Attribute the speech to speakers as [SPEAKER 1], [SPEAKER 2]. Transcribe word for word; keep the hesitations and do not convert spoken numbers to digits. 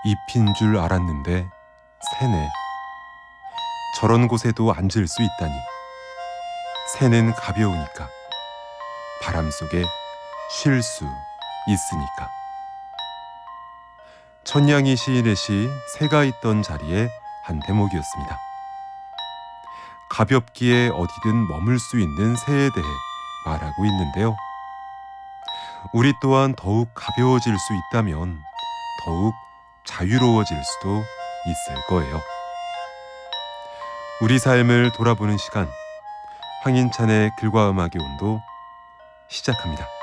[SPEAKER 1] 잎인 줄 알았는데 새네. 저런 곳에도 앉을 수 있다니. 새는 가벼우니까. 바람 속에 쉴 수 있으니까. 천냥이 시인의 시 새가 있던 자리에 한 대목이었습니다. 가볍기에 어디든 머물 수 있는 새에 대해 말하고 있는데요. 우리 또한 더욱 가벼워질 수 있다면 더욱 자유로워질 수도 있을 거예요. 우리 삶을 돌아보는 시간, 황인찬의 글과 음악의 온도 시작합니다.